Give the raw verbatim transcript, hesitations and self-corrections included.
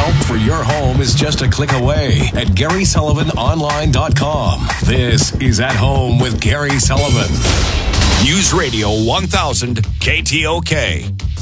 Help for your home is just a click away at Gary Sullivan Online dot com. This is At Home with Gary Sullivan. News Radio one thousand K T O K.